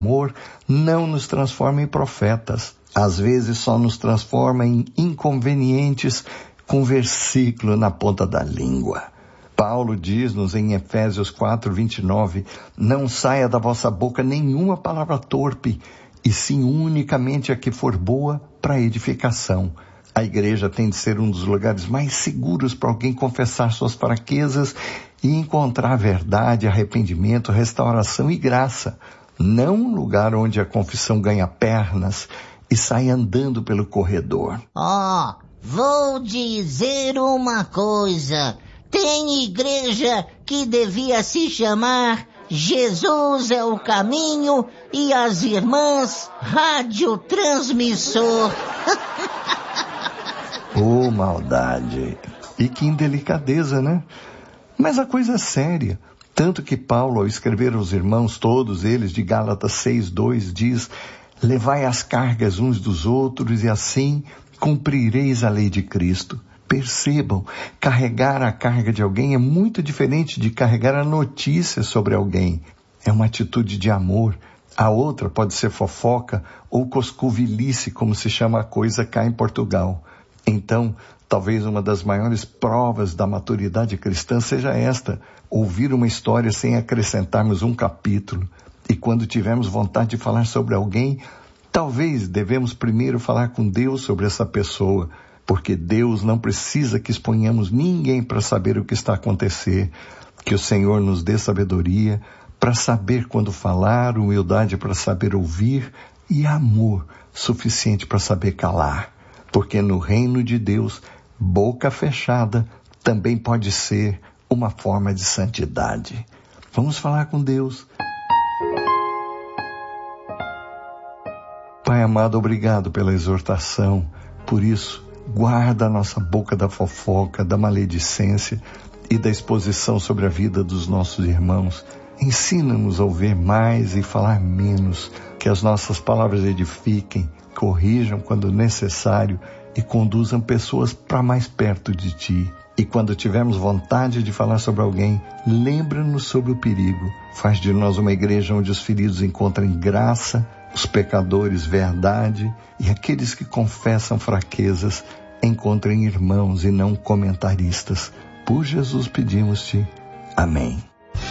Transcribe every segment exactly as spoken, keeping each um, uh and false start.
amor não nos transforma em profetas. Às vezes só nos transforma em inconvenientes com versículo na ponta da língua. Paulo diz-nos em Efésios quatro, vinte e nove, não saia da vossa boca nenhuma palavra torpe, e sim unicamente a que for boa para edificação. A igreja tem de ser um dos lugares mais seguros para alguém confessar suas fraquezas e encontrar verdade, arrependimento, restauração e graça. Não um lugar onde a confissão ganha pernas e sai andando pelo corredor. Ó, oh, vou dizer uma coisa. Tem igreja que devia se chamar Jesus é o Caminho e as Irmãs Radiotransmissor. Oh, maldade! E que indelicadeza, né? Mas a coisa é séria. Tanto que Paulo, ao escrever aos irmãos, todos eles, de Gálatas seis, dois, diz, levai as cargas uns dos outros e assim cumprireis a lei de Cristo. Percebam, carregar a carga de alguém é muito diferente de carregar a notícia sobre alguém. É uma atitude de amor. A outra pode ser fofoca ou coscovilice, como se chama a coisa cá em Portugal. Então, talvez uma das maiores provas da maturidade cristã seja esta, ouvir uma história sem acrescentarmos um capítulo. E quando tivermos vontade de falar sobre alguém, talvez devemos primeiro falar com Deus sobre essa pessoa, porque Deus não precisa que exponhamos ninguém para saber o que está a acontecer. Que o Senhor nos dê sabedoria para saber quando falar, humildade para saber ouvir e amor suficiente para saber calar. Porque no reino de Deus, boca fechada também pode ser uma forma de santidade. Vamos falar com Deus. Pai amado, obrigado pela exortação. Por isso, guarda a nossa boca da fofoca, da maledicência e da exposição sobre a vida dos nossos irmãos. Ensina-nos a ouvir mais e falar menos, que as nossas palavras edifiquem, corrijam quando necessário e conduzam pessoas para mais perto de Ti. E quando tivermos vontade de falar sobre alguém, lembra-nos sobre o perigo. Faz de nós uma igreja onde os feridos encontrem graça, os pecadores verdade e aqueles que confessam fraquezas encontrem irmãos e não comentaristas. Por Jesus pedimos-te. Amém.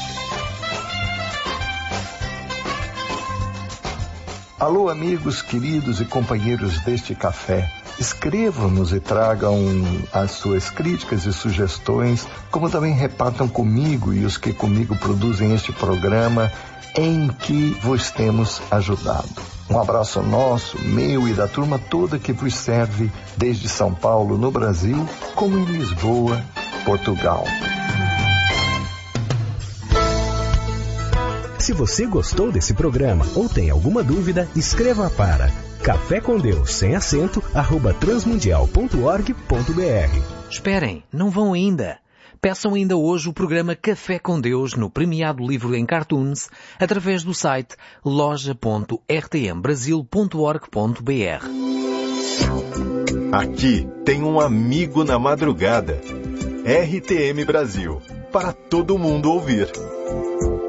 Alô, amigos queridos e companheiros deste café. Escrevam-nos e tragam as suas críticas e sugestões, como também repartam comigo e os que comigo produzem este programa em que vos temos ajudado. Um abraço nosso, meu e da turma toda que vos serve desde São Paulo, no Brasil, como em Lisboa, Portugal. Se você gostou desse programa ou tem alguma dúvida, escreva para café com deus sem acento arroba transmundial ponto org ponto br. Esperem, não vão ainda. Peçam ainda hoje o programa Café com Deus no premiado livro em cartoons através do site loja ponto r t m brasil ponto org ponto br. Aqui tem um amigo na madrugada. R T M Brasil, para todo mundo ouvir.